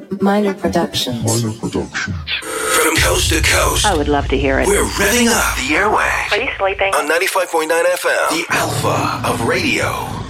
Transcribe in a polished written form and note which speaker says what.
Speaker 1: Minor Productions.
Speaker 2: From coast to coast.
Speaker 3: I would love to hear it.
Speaker 2: We're revving up the airwaves.
Speaker 3: Are you sleeping?
Speaker 2: On 95.9 FM. The Alpha of Radio.